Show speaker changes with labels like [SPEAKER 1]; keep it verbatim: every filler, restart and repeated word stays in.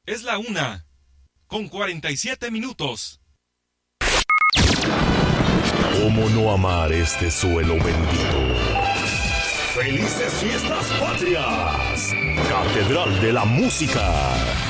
[SPEAKER 1] Es la una, con cuarenta y siete minutos.
[SPEAKER 2] ¿Cómo no amar este suelo bendito? ¡Felices Fiestas Patrias! Catedral de la Música.